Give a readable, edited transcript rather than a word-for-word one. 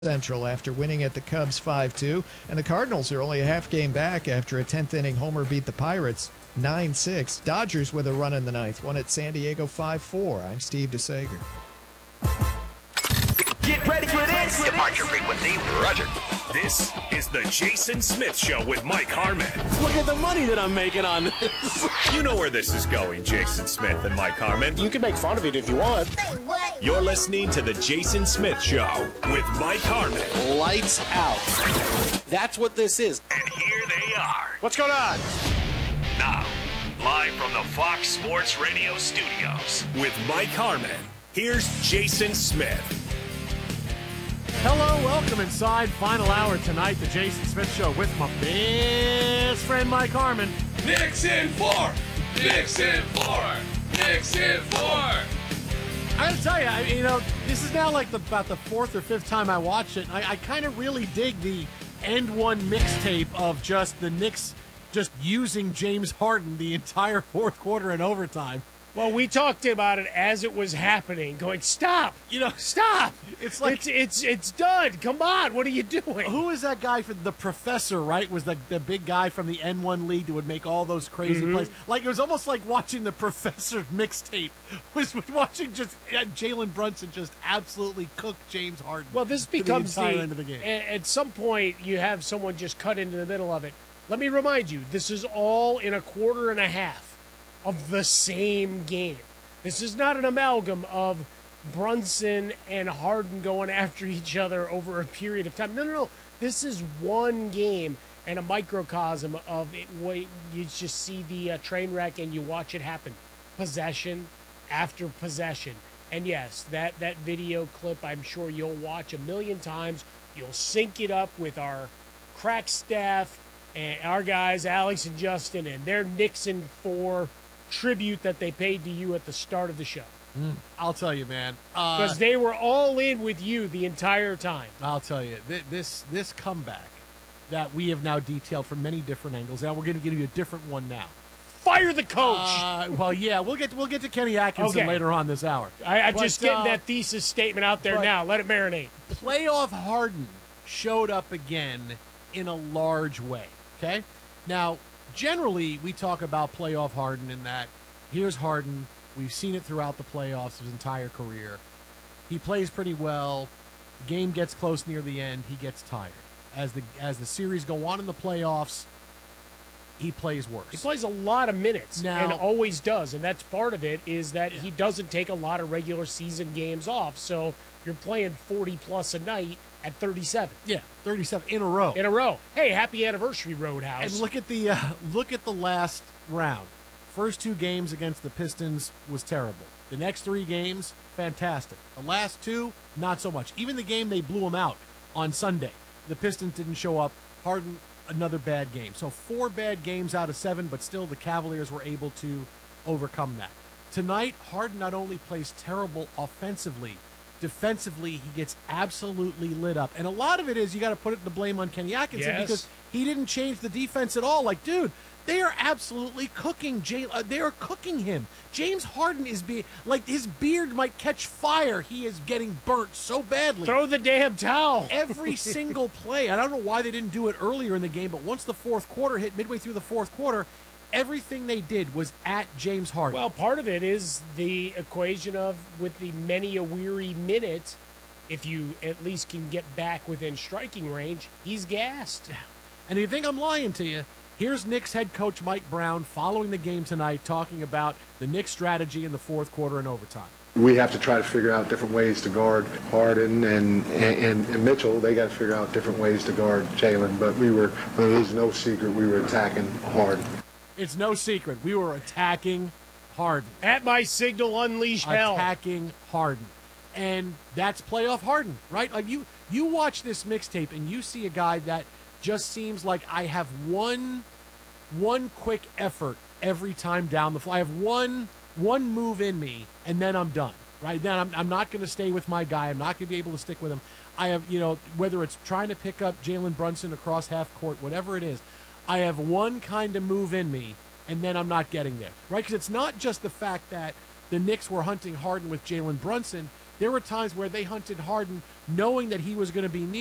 Central after winning at the Cubs 5-2, and the Cardinals are only a half game back after a 10th inning homer beat the Pirates 9-6. Dodgers with a run in the ninth, won at San Diego 5-4. I'm Steve DeSager. Get ready for this. Departure frequency, Roger. This is the Jason Smith Show with Mike Harmon. Look at the money that I'm making on this. You know where this is going, Jason Smith and Mike Harmon. You can make fun of it if you want. You're listening to the Jason Smith Show with Mike Harmon. Lights out. That's what this is. And here they are. What's going on? Now, live from the Fox Sports Radio studios with Mike Harmon, here's Jason Smith. Hello, welcome inside. Final hour tonight, the Jason Smith Show with my best friend Mike Harmon. Knicks in 4! Knicks in 4! Knicks in 4! I gotta tell you, this is now like about the fourth or fifth time I watched it. I kind of really dig the end one mixtape of just the Knicks just using James Harden the entire fourth quarter and overtime. Well, we talked about it as it was happening, going, stop, stop. It's like it's done. Come on, what are you doing? Who is that guy for the professor, right? Was the big guy from the N1 league that would make all those crazy plays. Like, it was almost like watching the professor mixtape. Was watching just Jalen Brunson just absolutely cook James Harden. Well, this becomes the entire end of the game. At some point, you have someone just cut into the middle of it. Let me remind you, this is all in a quarter and a half of the same game. This is not an amalgam of Brunson and Harden going after each other over a period of time. No. This is one game and a microcosm of it. You just see the train wreck and you watch it happen. Possession after possession. And yes, that video clip I'm sure you'll watch a million times. You'll sync it up with our crack staff and our guys, Alex and Justin, and their Knicks in 4 tribute that they paid to you at the start of the show. I'll tell you, man. Because they were all in with you the entire time. I'll tell you, this comeback that we have now detailed from many different angles. Now we're going to give you a different one now. Fire the coach. Well, yeah, we'll get to Kenny Atkinson later on this hour. I'm just getting that thesis statement out there now. Let it marinate. Playoff Harden showed up again in a large way. Okay, now generally we talk about playoff Harden in that here's Harden. We've seen it throughout the playoffs his entire career. He plays pretty well. The game gets close near the end. He gets tired. As the series go on in the playoffs, he plays worse. He plays a lot of minutes now, and always does, and that's part of it is that he doesn't take a lot of regular season games off. So you're playing 40-plus a night at 37. Yeah, 37 in a row. In a row. Hey, happy anniversary, Roadhouse. And look at the last round. First 2 games against the Pistons was terrible. The next 3 games, fantastic. The last 2, not so much. Even the game they blew him out on Sunday, the Pistons didn't show up. Harden, another bad game. So 4 bad games out of 7, but still the Cavaliers were able to overcome that. Tonight, Harden not only plays terrible offensively, defensively, he gets absolutely lit up. And a lot of it is you got to put the blame on Kenny Atkinson because he didn't change the defense at all. Like, dude, they are absolutely cooking they are cooking him. James Harden is like his beard might catch fire. He is getting burnt so badly. Throw the damn towel. Every single play. I don't know why they didn't do it earlier in the game, but once the fourth quarter hit, midway through the fourth quarter, everything they did was at James Harden. Well, part of it is the equation of with the many a weary minute, if you at least can get back within striking range, he's gassed. And if you think I'm lying to you, here's Knicks head coach Mike Brown following the game tonight talking about the Knicks strategy in the fourth quarter and overtime. We have to try to figure out different ways to guard Harden and Mitchell. They got to figure out different ways to guard Jalen. But it is no secret we were attacking Harden. It's no secret. We were attacking Harden. At my signal, unleash hell. Attacking Harden. And that's playoff Harden, right? Like you watch this mixtape and you see a guy that just seems like I have one quick effort every time down the floor. I have one move in me, and then I'm done, right? Then I'm not going to stay with my guy. I'm not going to be able to stick with him. I have, whether it's trying to pick up Jalen Brunson across half court, whatever it is, I have one kind of move in me, and then I'm not getting there, right? Because it's not just the fact that the Knicks were hunting Harden with Jalen Brunson. There were times where they hunted Harden knowing that he was going to be